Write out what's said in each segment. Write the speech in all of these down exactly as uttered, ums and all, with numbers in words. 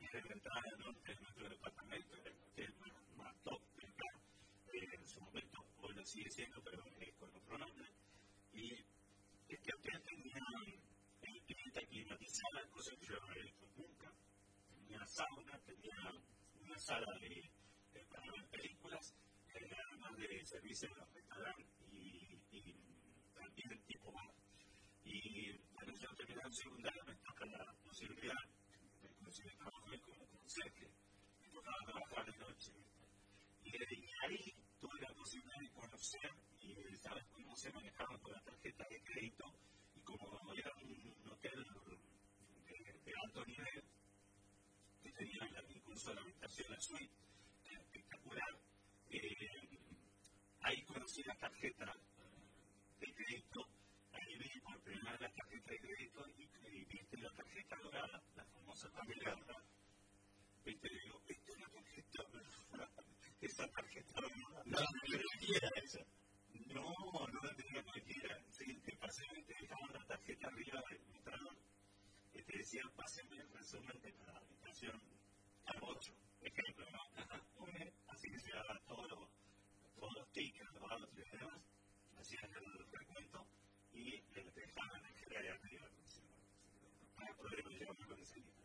tiene la entrada del norte de nuestro departamento, el hotel más, más top de acá, eh, en su momento, hoy lo sigue siendo, pero es con otro nombre. Y este hotel tenía el cliente climatizada, cosa que yo no había visto nunca. Tenía sauna, tenía una sala de, de para ver películas, eh, además de servicio en los restaurantes y, y también tipo bar. Y bueno, yo terminando secundaria me toca la posibilidad de conseguir trabajo ahí como conserje. Me tocaba trabajar de noche. Y, y ahí tuve la posibilidad de conocer y saber cómo se manejaban con la tarjeta de crédito. Y como era un hotel de, de alto nivel, que tenía incluso la habitación, la suite, espectacular, eh, ahí conocí la tarjeta de crédito. Ahí vi por primera vez la tarjeta de crédito y, y viste la tarjeta dorada, la famosa tarjeta dorada. Viste, digo, esta es la tarjeta dorada, esa tarjeta dorada, no la tenía cualquiera esa. No, no la tenía cualquiera. Sí, te pasé, te dejaban la tarjeta arriba del mostrador y te decía, páseme el resumen de la habitación al ocho, ejemplo, ¿no? Ajá, así que se daban todos los, todos los tickets, los datos y demás, hacían el recuento y le dejaban el que de arriba. No hay problema, llevamos con ese libro.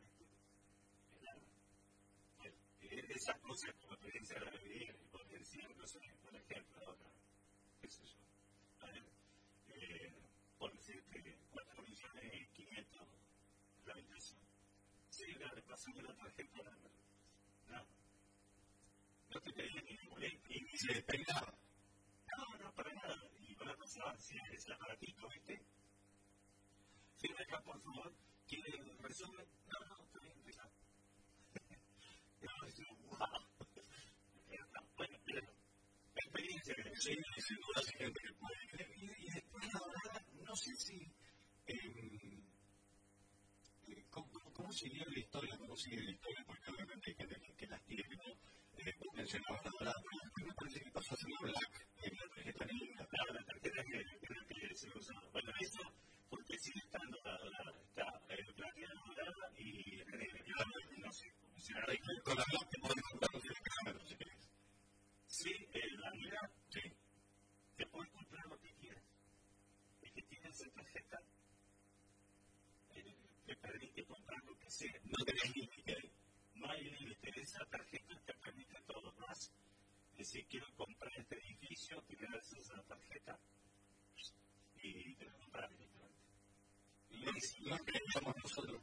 Esas cosas como experiencia de la vida, y por decir, no sé, por ejemplo, otra, qué sé yo, ¿vale? Eh, por decirte, cuatro millones y quinientos la habitación. Sí, le pasamos la tarjeta, no, no te pedía ni boleto, ni se despegaba. No, no, para nada. Y para pasar, si es el aparatito, ¿viste? Firma acá, por favor. ¿Quiere el resumen? No, no, está bien, deja. No, es un wow. Bueno, pero la experiencia que sí, sin duda hay gente que puede creer. Y, y después, la verdad, no sé si. Eh, ¿cómo, ¿Cómo siguió la historia? ¿Cómo sigue la historia? Porque obviamente hay gente que, que las tiene, ¿no? Eh, vos mencionabas la dorada, pero después me parece que pasó a ser una black, en la tarjeta negra. Claro, la tarjeta negra, creo que se usa. Bueno, eso, porque sigue estando la dorada. Está el plateado, dorada y el negra. Yo no sé cómo se llama. Con la black te puedes comprar los kilómetros si querés. Sí, eh, la negra, sí. Te puedes comprar lo que quieras. Es que tienes esa tarjeta, eh, te permite comprar lo que sea. No tenés límite. No hay límite. Esa tarjeta te permite todo más. Es decir, quiero comprar este edificio, te das esa tarjeta y te la compras directamente. Y Messi, no creíamos nosotros.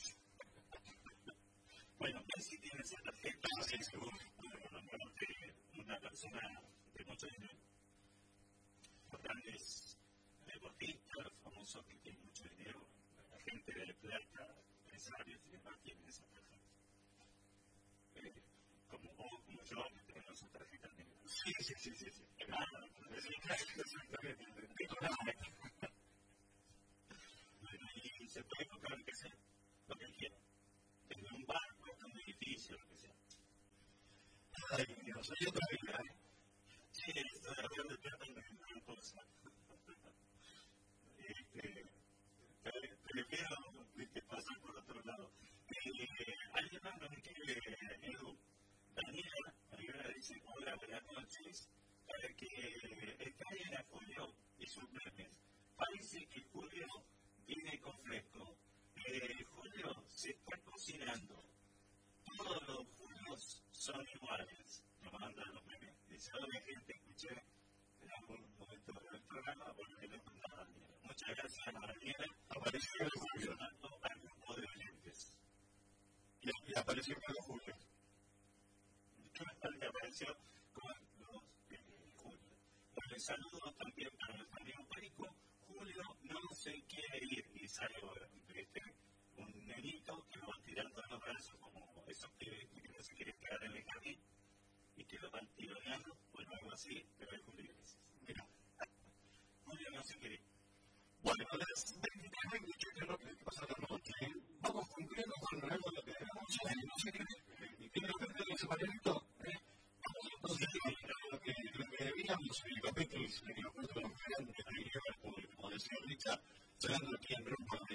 Bueno, Messi tiene esa tarjeta, así seguro, una persona de mucho dinero. Los grandes deportistas, los famosos que tienen mucho dinero, la gente de plata, empresarios y demás tienen esa tarjeta. Eh, como vos, como yo, que tenemos esa tarjeta negra. Sí, sí, sí, sí, sí. Claro, exactamente. Y se puede comprar lo que sea, lo que quiera. Desde un barco, hasta un edificio, lo que sea. Ay, Dios, hay otra vida, ¿eh? Sí, esto de hablar de plata no es una cosa. Este, prefiero que pasar por otro lado. Eh, alguien más nos escribe, Edu, Daniela, Daniela dice, hola, buenas noches. Para que extrañen a Julio y sus memes. Parece que Julio viene con fresco. Eh, Julio se está cocinando. Todos los Julios son iguales. Nos mandan los memes. Dice, hola gente, escuché en algún momento del programa, bueno, que les mandaba a Daniela. Muchas gracias a Daniela. Apareció el Julio al grupo de oyentes. Y, y apareció con los Julios. Y apareció con los eh, Julios. Bueno, saludos también para nuestro amigo Perico. Julio no se quiere ir y sale este, un nenito que lo van tirando en los brazos como esos que, que no se quieren quedar en el jardín y que lo van tironeando, bueno, algo así, pero es Julio Iglesias. Mira, Julio no se quiere ir. Bueno, a las veintitrés veintiocho que es lo que pasa la noche, vamos cumpliendo con algo de lo que debemos hacer, no sé qué, y tiene que ver ese panelito, ¿eh? Vamos entonces a lo que, lo que debíamos en el capítulo, en el capítulo más grande, como decía Richard, cerrando aquí el grupo de